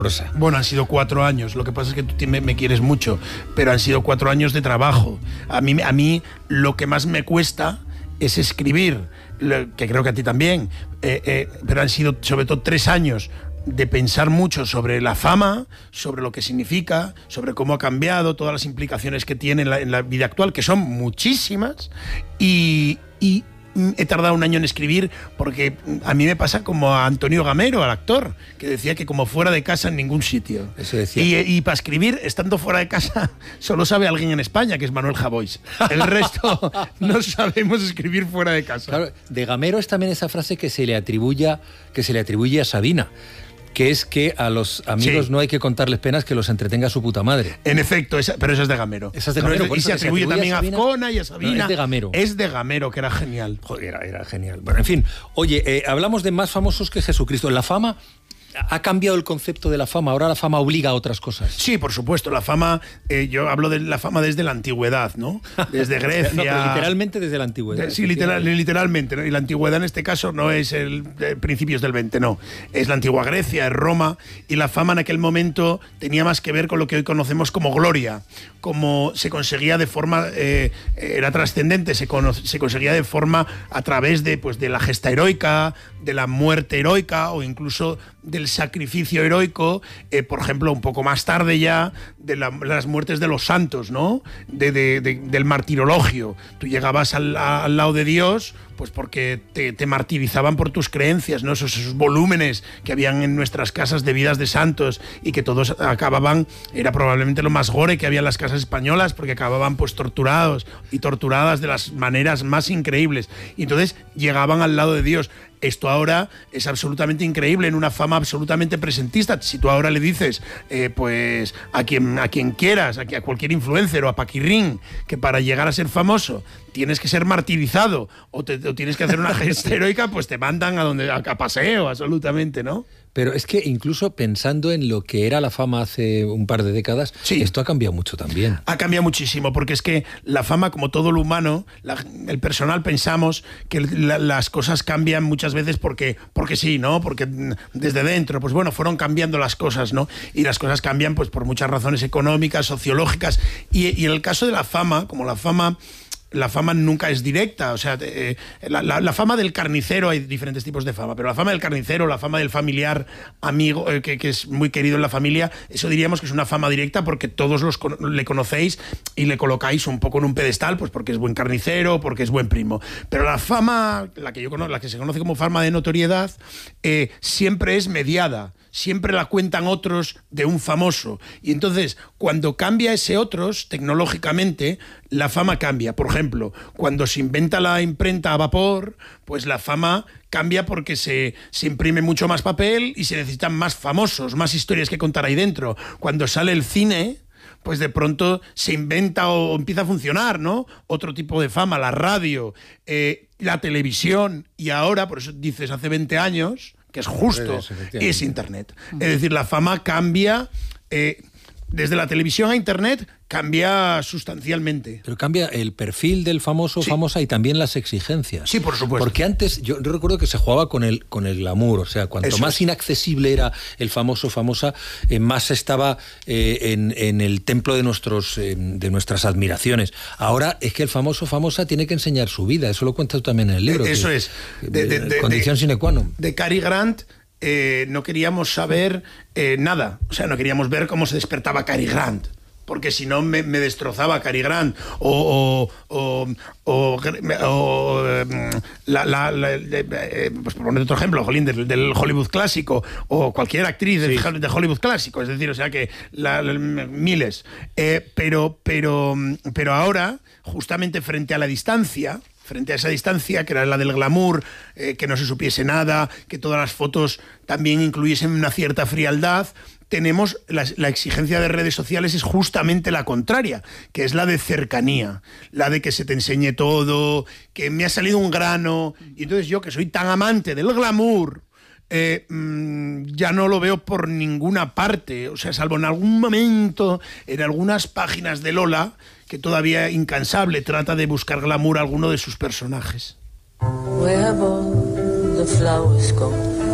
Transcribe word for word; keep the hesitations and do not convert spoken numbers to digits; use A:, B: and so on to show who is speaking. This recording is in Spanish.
A: Bueno, han sido cuatro años. Lo que pasa es que tú me, me quieres mucho, pero han sido cuatro años de trabajo. A mí, a mí lo que más me cuesta es escribir, que creo que a ti también, eh, eh, pero han sido sobre todo tres años de pensar mucho sobre la fama, sobre lo que significa, sobre cómo ha cambiado, todas las implicaciones que tiene en la, en la vida actual, que son muchísimas, y... y he tardado un año en escribir porque a mí me pasa como a Antonio Gamero, al actor, que decía que como fuera de casa en ningún sitio.
B: Eso decía.
A: Y, y para escribir, estando fuera de casa, solo sabe alguien en España, que es Manuel Javois. El resto no sabemos escribir fuera de casa.
B: Claro, de Gamero es también esa frase que se le atribuye, que se le atribuye a Sabina, que es que a los amigos sí. no hay que contarles penas, que los entretenga su puta madre.
A: En efecto, esa, pero esa es de Gamero.
B: Esa es de Gamero.
A: No, y se atribuye, se atribuye también a, a Azcona y a Sabina.
B: No, es de Gamero.
A: Es de Gamero, que era genial.
B: Joder, era, era genial. Bueno, en fin. Oye, eh, hablamos de más famosos que Jesucristo. La fama... ¿Ha cambiado el concepto de la fama? Ahora la fama obliga a otras cosas.
A: Sí, por supuesto. La fama, eh, yo hablo de la fama desde la antigüedad, ¿no? Desde Grecia.
B: No, pero literalmente desde la antigüedad.
A: De, sí, literal, literalmente, ¿no? Y la antigüedad en este caso no es el de principios del veinte, no. Es la antigua Grecia, es Roma. Y la fama en aquel momento tenía más que ver con lo que hoy conocemos como gloria. Como se conseguía de forma... Eh, era trascendente, se, se conseguía de forma a través de, pues, de la gesta heroica, de la muerte heroica o incluso del sacrificio heroico, eh, por ejemplo, un poco más tarde ya, de la, las muertes de los santos, ¿no? De, de, de, del martirologio. Tú llegabas al, a, al lado de Dios, pues porque te, te martirizaban por tus creencias, ¿no? Esos, esos volúmenes que habían en nuestras casas de vidas de santos y que todos acababan, era probablemente lo más gore que había en las casas españolas, porque acababan pues torturados y torturadas de las maneras más increíbles. Y entonces llegaban al lado de Dios. Esto ahora es absolutamente increíble, en una fama absolutamente presentista. Si tú ahora le dices, eh, pues a quien, a quien quieras, a, a cualquier influencer o a Paquirrín, que para llegar a ser famoso tienes que ser martirizado o, te, o tienes que hacer una gesta heroica, pues te mandan a donde a, a paseo, absolutamente, ¿no?
B: Pero es que incluso pensando en lo que era la fama hace un par de décadas, sí. esto ha cambiado mucho también.
A: Ha cambiado muchísimo, porque es que la fama, como todo lo humano, la, el personal pensamos que la, las cosas cambian muchas veces porque, porque sí, ¿no? Porque desde dentro, pues bueno, fueron cambiando las cosas, ¿no? Y las cosas cambian pues por muchas razones económicas, sociológicas, y, y en el caso de la fama, como la fama... La fama nunca es directa, o sea, eh, la, la, la fama del carnicero, hay diferentes tipos de fama, pero la fama del carnicero, la fama del familiar amigo, eh, que, que es muy querido en la familia, eso diríamos que es una fama directa porque todos los le conocéis y le colocáis un poco en un pedestal, pues porque es buen carnicero, porque es buen primo. Pero la fama, la que yo conozco, la que se conoce como fama de notoriedad, eh, siempre es mediada. Siempre la cuentan otros de un famoso. Y entonces, cuando cambia ese otros, tecnológicamente, la fama cambia. Por ejemplo, cuando se inventa la imprenta a vapor, pues la fama cambia porque se, se imprime mucho más papel y se necesitan más famosos, más historias que contar ahí dentro. Cuando sale el cine, pues de pronto se inventa o empieza a funcionar, ¿no? Otro tipo de fama, la radio, eh, la televisión, y ahora, por eso dices hace veinte años... que es justo, es Internet. Es decir, la fama cambia, eh, desde la televisión a Internet, cambia sustancialmente.
B: Pero cambia el perfil del famoso o sí. famosa y también las exigencias.
A: Sí, por supuesto.
B: Porque antes, yo recuerdo que se jugaba con el, con el glamour, o sea, cuanto Eso más es. inaccesible era el famoso o famosa, eh, más estaba eh, en, en el templo de, nuestros, eh, de nuestras admiraciones. Ahora es que el famoso o famosa tiene que enseñar su vida, eso lo cuentas también en el libro.
A: Eso
B: que,
A: es. De, de, de,
B: condición
A: de,
B: sine qua non.
A: De Cary Grant... Eh, no queríamos saber eh, nada, o sea, no queríamos ver cómo se despertaba Cary Grant, porque si no me, me destrozaba Cary Grant o, o, o, o, o la, la, la, eh, pues por poner otro ejemplo, Jolín, del, del Hollywood clásico o cualquier actriz sí. de, de Hollywood clásico, es decir, o sea que la, la, miles, eh, pero, pero, pero ahora, justamente frente a la distancia, frente a esa distancia, que era la del glamour, eh, que no se supiese nada, que todas las fotos también incluyesen una cierta frialdad, tenemos la, la exigencia de redes sociales es justamente la contraria, que es la de cercanía, la de que se te enseñe todo, que me ha salido un grano, y entonces yo, que soy tan amante del glamour, Eh, mmm, ya no lo veo por ninguna parte, o sea, salvo en algún momento, en algunas páginas de Lola, que todavía incansable trata de buscar glamour a alguno de sus personajes.
C: Where have all the flowers gone?